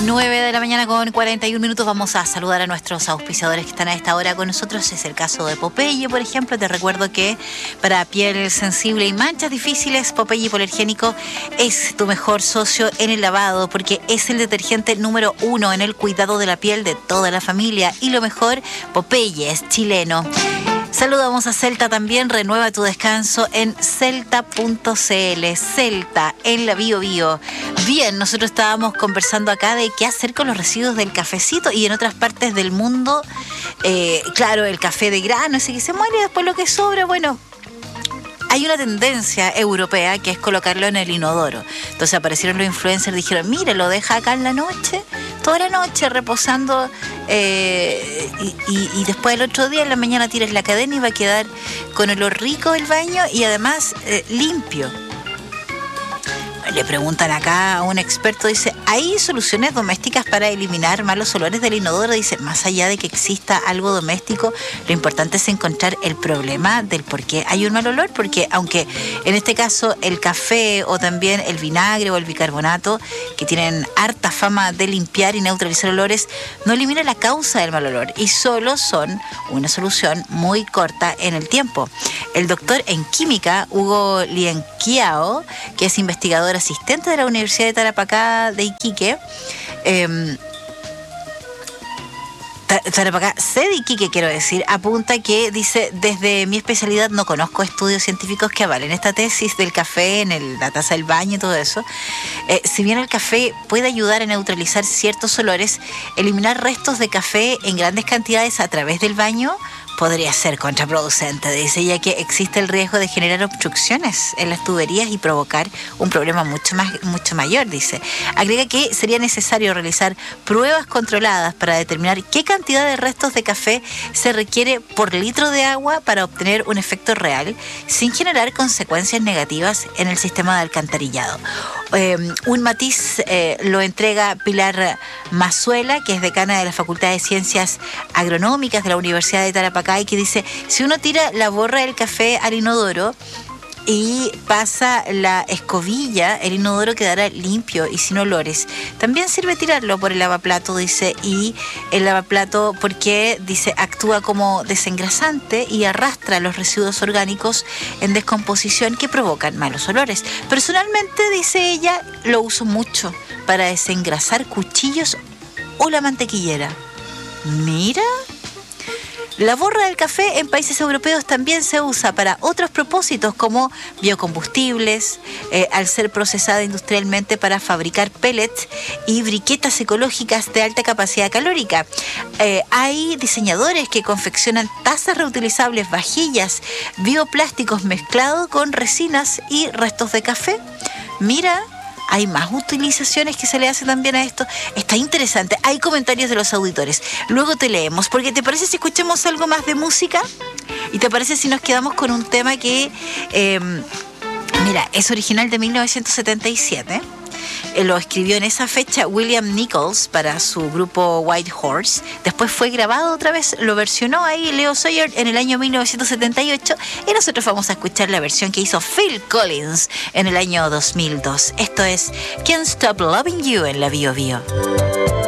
9 de la mañana con 41 minutos. Vamos a saludar a nuestros auspiciadores que están a esta hora con nosotros. Es el caso de Popeye, por ejemplo. Te recuerdo que para piel sensible y manchas difíciles, Popeye Hipoalergénico es tu mejor socio en el lavado, porque es el detergente número 1 en el cuidado de la piel de toda la familia. Y lo mejor, Popeye es chileno. Saludamos a Celta también. Renueva tu descanso en celta.cl. Celta, en la Bio Bio. Bien, nosotros estábamos conversando acá de qué hacer con los residuos del cafecito, y en otras partes del mundo, claro, el café de grano, ese que se muere y después lo que sobra, bueno, hay una tendencia europea que es colocarlo en el inodoro. Entonces aparecieron los influencers y dijeron, mira, lo deja acá en la noche, toda la noche reposando, y después el otro día en la mañana tiras la cadena y va a quedar con olor rico el baño y además limpio. Le preguntan acá a un experto, dice, ¿hay soluciones domésticas para eliminar malos olores del inodoro? Dice, más allá de que exista algo doméstico, lo importante es encontrar el problema del por qué hay un mal olor, porque aunque en este caso el café o también el vinagre o el bicarbonato, que tienen harta fama de limpiar y neutralizar olores, no elimina la causa del mal olor y solo son una solución muy corta en el tiempo. El doctor en química, Hugo Lienquiao, que es investigador asistente de la Universidad de Tarapacá de Iquique, Tarapacá, sede Iquique, quiero decir, apunta que dice, desde mi especialidad no conozco estudios científicos que avalen esta tesis del café en la taza del baño y todo eso. Si bien el café puede ayudar a neutralizar ciertos olores, eliminar restos de café en grandes cantidades a través del baño podría ser contraproducente, dice, ya que existe el riesgo de generar obstrucciones en las tuberías y provocar un problema mucho mayor, dice. Agrega que sería necesario realizar pruebas controladas para determinar qué cantidad de restos de café se requiere por litro de agua para obtener un efecto real sin generar consecuencias negativas en el sistema de alcantarillado. Un matiz lo entrega Pilar Mazuela, que es decana de la Facultad de Ciencias Agronómicas de la Universidad de Tarapacá, y que dice, si uno tira la borra del café al inodoro y pasa la escobilla, el inodoro quedará limpio y sin olores. También sirve tirarlo por el lavaplato, dice, y el lavaplato porque, dice, actúa como desengrasante y arrastra los residuos orgánicos en descomposición que provocan malos olores. Personalmente, dice ella, lo uso mucho para desengrasar cuchillos o la mantequillera. Mira. La borra del café en países europeos también se usa para otros propósitos como biocombustibles, al ser procesada industrialmente para fabricar pellets y briquetas ecológicas de alta capacidad calórica. Hay diseñadores que confeccionan tazas reutilizables, vajillas, bioplásticos mezclados con resinas y restos de café. Mira, hay más utilizaciones que se le hace también a esto. Está interesante. Hay comentarios de los auditores. Luego te leemos. Porque ¿te parece si escuchamos algo más de música? ¿Y te parece si nos quedamos con un tema que, mira, es original de 1977? Lo escribió en esa fecha William Nichols para su grupo White Horse. Después fue grabado otra vez, lo versionó ahí Leo Sayer en el año 1978, y nosotros vamos a escuchar la versión que hizo Phil Collins en el año 2002. Esto es Can't Stop Loving You en la Bio Bio.